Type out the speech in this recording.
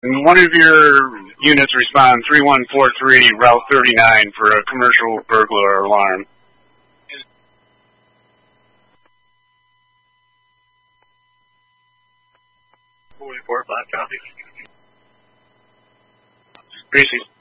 One of your units respond 3143 Route 39 for a commercial burglar alarm. 44-5 copy. Gracie.